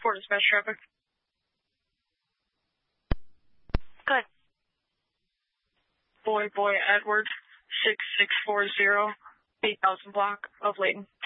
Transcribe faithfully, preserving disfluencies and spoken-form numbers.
for dispatch traffic. Good. Boy, boy, Edward, six six four zero, eight thousand block of Layton.